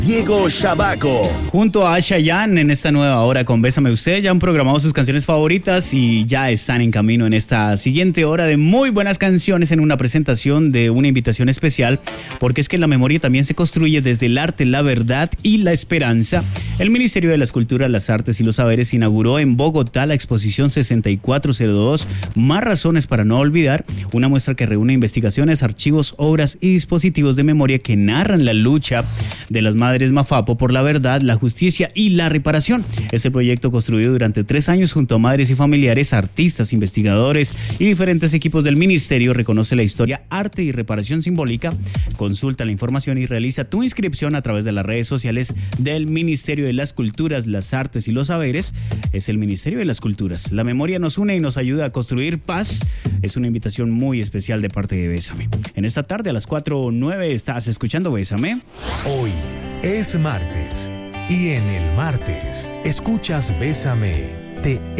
Diego Shabaco. Junto a Chayanne en esta nueva hora con Bésame Usted, ya han programado sus canciones favoritas y ya están en camino en esta siguiente hora de muy buenas canciones en una presentación de una invitación especial, porque es que la memoria también se construye desde el arte, la verdad y la esperanza. El Ministerio de las Culturas, las Artes y los Saberes inauguró en Bogotá la exposición 6402, Más Razones para No Olvidar, una muestra que reúne investigaciones, archivos, obras y dispositivos de memoria que narran la lucha de las madres Mafapo por la verdad, la justicia y la reparación. Este proyecto, construido durante 3 años junto a madres y familiares, artistas, investigadores y diferentes equipos del ministerio, reconoce la historia, arte y reparación simbólica. Consulta la información y realiza tu inscripción a través de las redes sociales del Ministerio de las Culturas, las Artes y los Saberes. Es el Ministerio de las Culturas. La memoria nos une y nos ayuda a construir paz. Es una invitación muy especial de parte de Bésame. En esta tarde a las 4:09 estás escuchando Bésame. Hoy es martes y en el martes escuchas Bésame. Te